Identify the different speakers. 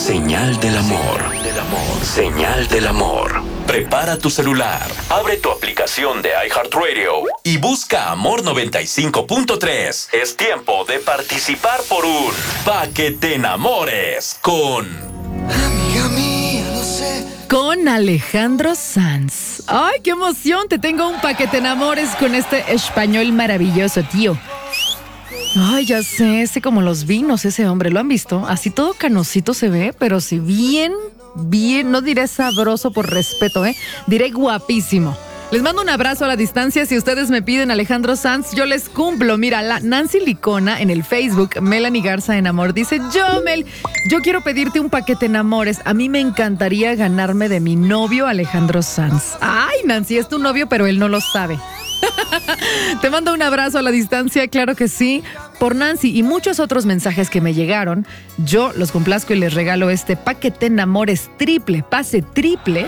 Speaker 1: Señal del amor. Señal del amor. Prepara tu celular, abre tu aplicación de iHeartRadio y busca Amor 95.3. Es tiempo de participar por un Pa' que te enamores con...
Speaker 2: Amiga mía, no sé.
Speaker 3: Con Alejandro Sanz. ¡Ay, qué emoción! Te tengo un Pa' que te enamores con este español maravilloso, tío. Ay, ya sé como los vinos ese hombre, ¿lo han visto? Así todo canosito se ve, pero si bien, no diré sabroso por respeto, diré guapísimo. Les mando un abrazo a la distancia. Si ustedes me piden Alejandro Sanz, yo les cumplo. Mira, la Nancy Licona en el Facebook, Melanie Garza en Amor, dice: yo quiero pedirte un Pa' que te enamores. A mí me encantaría ganarme de mi novio Alejandro Sanz. Ay, Nancy, es tu novio, pero él no lo sabe. Te mando un abrazo a la distancia, claro que sí. Por Nancy y muchos otros mensajes que me llegaron, yo los complazco y les regalo este Pa' que te enamores triple, pase triple